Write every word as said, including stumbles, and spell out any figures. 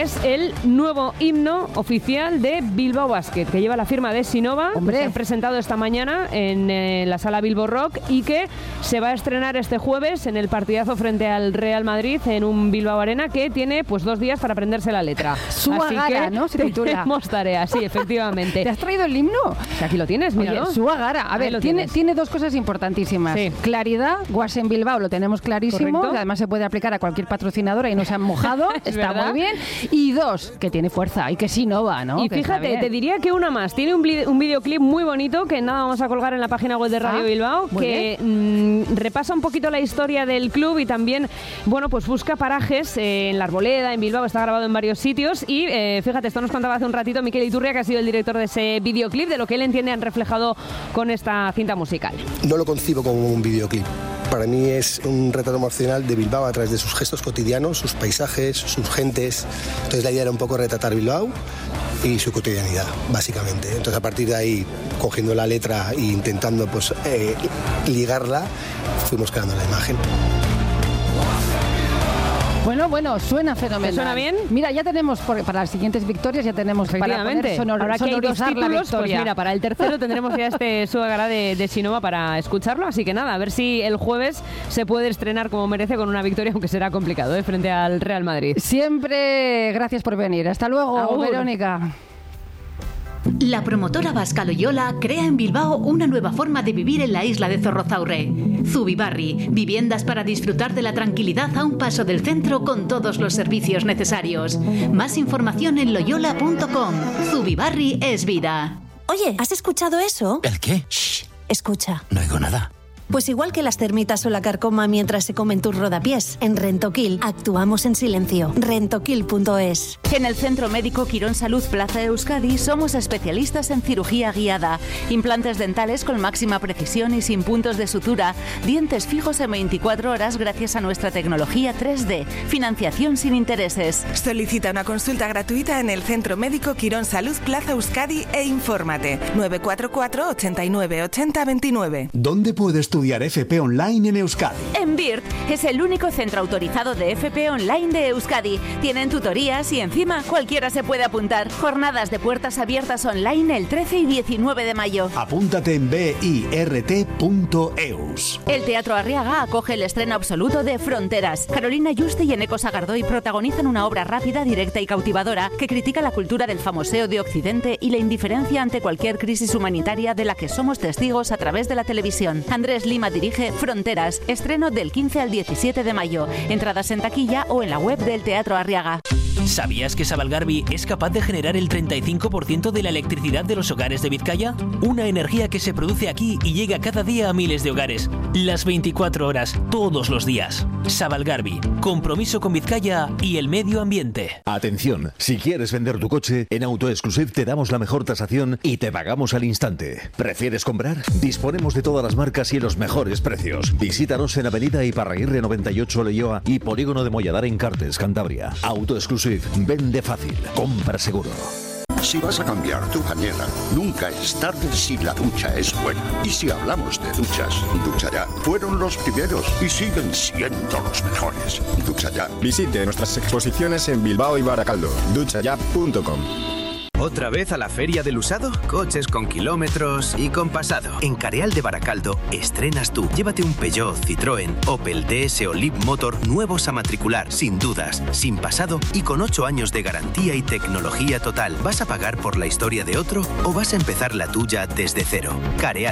es el nuevo himno oficial de Bilbao Basket, que lleva la firma de Sinova, que se ha presentado esta mañana en eh, la sala Bilbo Rock y que se va a estrenar este jueves en el partidazo frente al Real Madrid en un Bilbao Arena, que tiene pues dos días para aprenderse la letra. Suagara, ¿no? Se titula. Tenemos tarea, sí, efectivamente. ¿Te has traído el himno? Que aquí lo tienes, míralo. Oye, Suagara. A ver, tiene, tiene dos cosas importantísimas. Sí. Claridad, Guas en Bilbao lo tenemos clarísimo. Correcto. Además se puede aplicar a cualquier patrocinadora y no se han mojado. Está verdad. muy bien. Y dos, que tiene fuerza y que sí no va, ¿no? Y que fíjate, te diría que una más. Tiene un, un videoclip muy bonito que nada vamos a colgar en la página web de Radio ah, Bilbao, que mmm, repasa un poquito la historia del club y también, bueno, pues busca parajes eh, en la Arboleda, en Bilbao, está grabado en varios sitios y eh, fíjate, esto nos contaba hace un ratito Miquel Iturria, que ha sido el director de ese videoclip, de lo que él entiende han reflejado con esta cinta musical. No lo concibo como un videoclip. Para mí es un retrato emocional de Bilbao a través de sus gestos cotidianos, sus paisajes, sus gentes. Entonces la idea era un poco retratar Bilbao y su cotidianidad, básicamente. Entonces a partir de ahí, cogiendo la letra e intentando pues, eh, ligarla, fuimos creando la imagen. Bueno, bueno, suena fenomenal. ¿Suena bien? Mira, ya tenemos, por, para las siguientes victorias, ya tenemos para poner sonor, ahora que hay dos sonorizar la títulos, victoria. Pues mira, para el tercero tendremos ya este Suagara de, de Sinova para escucharlo, así que nada, a ver si el jueves se puede estrenar como merece con una victoria, aunque será complicado, ¿eh? Frente al Real Madrid. Siempre gracias por venir. Hasta luego, Agur. Verónica. La promotora vasca Loyola crea en Bilbao una nueva forma de vivir en la isla de Zorrozaurre. Zubibarri, viviendas para disfrutar de la tranquilidad a un paso del centro con todos los servicios necesarios. Más información en loyola punto com. Zubibarri es vida. Oye, ¿has escuchado eso? ¿El qué? Shh. Escucha. No oigo nada. Pues igual que las termitas o la carcoma mientras se comen tus rodapiés, en Rentoquil actuamos en silencio. rentoquil punto es. En el Centro Médico Quirón Salud Plaza Euskadi somos especialistas en cirugía guiada, implantes dentales con máxima precisión y sin puntos de sutura, dientes fijos en veinticuatro horas gracias a nuestra tecnología tres D, financiación sin intereses. Solicita una consulta gratuita en el Centro Médico Quirón Salud Plaza Euskadi e infórmate nueve cuatro cuatro, ochenta y nueve, ochenta, veintinueve. ¿Dónde puedes estudiar F P Online en Euskadi? En BIRT es el único centro autorizado de F P Online de Euskadi. Tienen tutorías y encima cualquiera se puede apuntar. Jornadas de puertas abiertas online el trece y diecinueve de mayo. Apúntate en birt punto eus. El Teatro Arriaga acoge el estreno absoluto de Fronteras. Carolina Yuste y Eneco Sagardoy protagonizan una obra rápida, directa y cautivadora que critica la cultura del famoseo de Occidente y la indiferencia ante cualquier crisis humanitaria de la que somos testigos a través de la televisión. Andrés Lima dirige Fronteras, estreno del quince al diecisiete de mayo. Entradas en taquilla o en la web del Teatro Arriaga. ¿Sabías que Sabalgarbi es capaz de generar el treinta y cinco por ciento de la electricidad de los hogares de Vizcaya? Una energía que se produce aquí y llega cada día a miles de hogares. Las veinticuatro horas, todos los días. Sabalgarbi, compromiso con Vizcaya y el medio ambiente. Atención, si quieres vender tu coche, en AutoExclusive te damos la mejor tasación y te pagamos al instante. ¿Prefieres comprar? Disponemos de todas las marcas y los mejores precios. Visítanos en Avenida Iparraguirre noventa y ocho Leioa y Polígono de Molladar en Cartes, Cantabria. AutoExclusive, vende fácil, compra seguro. Si vas a cambiar tu bañera, nunca es tarde si la ducha es buena. Y si hablamos de duchas, Ducha Ya fueron los primeros y siguen siendo los mejores. Ducha Ya. Visite nuestras exposiciones en Bilbao y Baracaldo. ducha ya punto com. ¿Otra vez a la Feria del Usado? Coches con kilómetros y con pasado. En Careal de Baracaldo estrenas tú. Llévate un Peugeot, Citroën, Opel, D S o Leapmotor nuevos a matricular, sin dudas, sin pasado y con ocho años de garantía y tecnología total. ¿Vas a pagar por la historia de otro o vas a empezar la tuya desde cero? Careal